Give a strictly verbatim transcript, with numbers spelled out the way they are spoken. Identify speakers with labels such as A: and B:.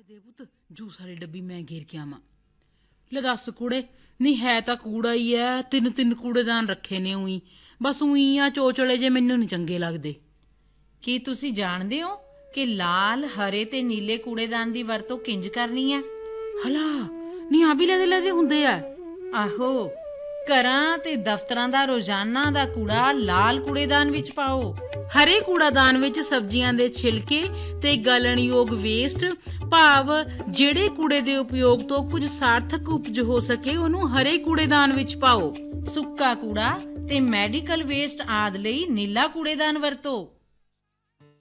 A: ਲੈ ਦੇ ਪੁੱਤ ਜੂਸ ਵਾਲੀ ਡੱਬੀ ਮੈਂ ਘੇਰ ਕੇ ਆਵਾਂ। ਲੈ ਦੱਸ ਕੁੜੇ, ਨਹੀਂ ਹੈ ਤਾਂ ਕੂੜਾ ਹੀ ਐ, ਤਿੰਨ ਤਿੰਨ ਕੂੜੇਦਾਨ ਰੱਖੇ ਨੇ ਉਹੀ, ਬਸ ਉਹੀ ਆ ਚੋਚਲੇ ਜੇ ਮੈਨੂੰ ਨਹੀਂ ਚੰਗੇ ਲੱਗਦੇ।
B: ਕੀ ਤੁਸੀਂ ਜਾਣਦੇ ਹੋ ਕਿ ਲਾਲ, ਹਰੇ ਤੇ ਨੀਲੇ ਕੂੜੇਦਾਨ ਦੀ ਵਰਤੋਂ ਕਿੰਜ ਕਰਨੀ ਹੈ?
A: ਹਲਾ ਨਹੀਂ ਆ ਵੀ ਲੈਦੇ ਲੈਦੇ ਹੁੰਦੇ ਆ।
B: ਆਹੋ, ਘਰਾਂ ਤੇ ਦਫ਼ਤਰਾਂ ਦਾ ਰੋਜ਼ਾਨਾ ਦਾ ਕੂੜਾ ਲਾਲ ਕੂੜੇਦਾਨ ਵਿੱਚ ਪਾਓ।
A: ਹਰੇ ਕੂੜਾਦਾਨ ਵਿੱਚ ਸਬਜ਼ੀਆਂ ਦੇ ਛਿਲਕੇ ਤੇ ਗਲਣਯੋਗ ਵੇਸਟ, ਭਾਵ ਜਿਹੜੇ ਕੂੜੇ ਦੇ ਉਪਯੋਗ ਤੋਂ ਕੁਝ ਸਾਰਥਕ ਉਪਜ ਹੋ ਸਕੇ, ਉਹਨੂੰ ਹਰੇ ਕੂੜੇਦਾਨ ਵਿੱਚ ਪਾਓ।
B: ਸੁੱਕਾ ਕੂੜਾ ਤੇ ਮੈਡੀਕਲ ਵੇਸਟ ਆਦਿ ਲਈ ਨੀਲਾ ਕੂੜੇਦਾਨ ਵਰਤੋ।